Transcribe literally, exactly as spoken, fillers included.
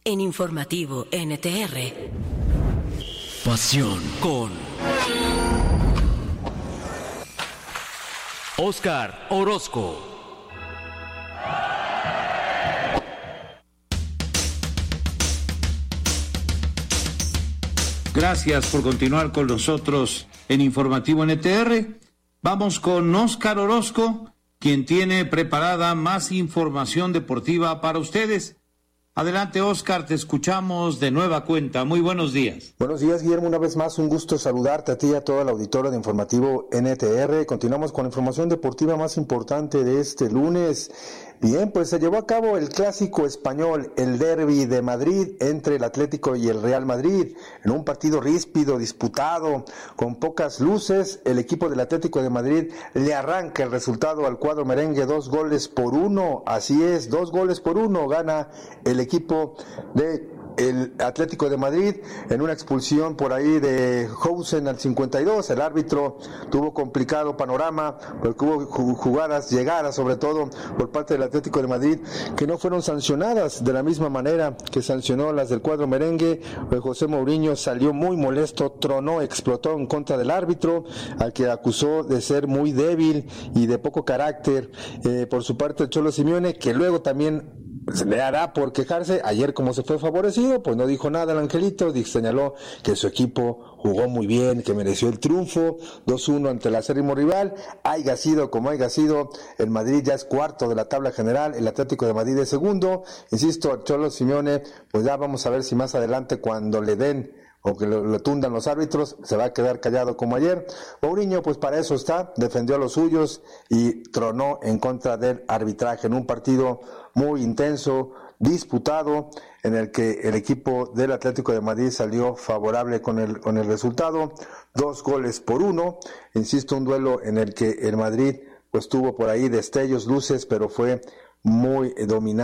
en Informativo N T R. Pasión con Óscar Orozco. Gracias por continuar con nosotros en Informativo N T R. Vamos con Óscar Orozco, quien tiene preparada más información deportiva para ustedes. Adelante, Óscar, te escuchamos de nueva cuenta. Muy buenos días. Buenos días, Guillermo. Una vez más, un gusto saludarte a ti y a toda la auditoría de Informativo N T R. Continuamos con la información deportiva más importante de este lunes. Bien, pues se llevó a cabo el clásico español, el derbi de Madrid, entre el Atlético y el Real Madrid, en un partido ríspido, disputado, con pocas luces. El equipo del Atlético de Madrid le arranca el resultado al cuadro merengue, dos goles por uno, así es, dos goles por uno, gana el equipo de el Atlético de Madrid en una expulsión por ahí de Housen al cincuenta y dos. El árbitro tuvo complicado panorama porque hubo jugadas, llegadas sobre todo por parte del Atlético de Madrid que no fueron sancionadas de la misma manera que sancionó las del cuadro merengue. José Mourinho salió muy molesto, tronó, explotó en contra del árbitro, al que acusó de ser muy débil y de poco carácter. Eh, por su parte el Cholo Simeone, que luego también se le hará por quejarse. Ayer, como se fue favorecido, pues no dijo nada el angelito, señaló que su equipo jugó muy bien, que mereció el triunfo, dos uno ante el acérrimo rival. Haya sido como haya sido, el Madrid ya es cuarto de la tabla general, el Atlético de Madrid es segundo. Insisto, el Cholo Simeone, pues ya vamos a ver si más adelante, cuando le den o que lo, lo tundan los árbitros, se va a quedar callado como ayer. Mourinho, pues para eso está, defendió a los suyos y tronó en contra del arbitraje en un partido muy intenso, disputado, en el que el equipo del Atlético de Madrid salió favorable con el, con el resultado, dos goles por uno. Insisto, un duelo en el que el Madrid pues tuvo por ahí destellos, luces, pero fue muy dominante.